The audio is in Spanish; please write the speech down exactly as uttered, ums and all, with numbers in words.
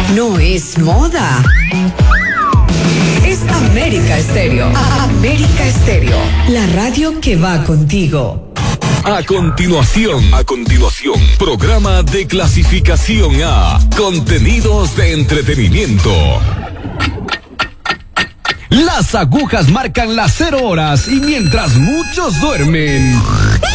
no es moda. Es América Estéreo. América Estéreo. La radio que va contigo. A continuación, a continuación, programa de clasificación A, contenidos de entretenimiento. Las agujas marcan las cero horas y mientras muchos duermen,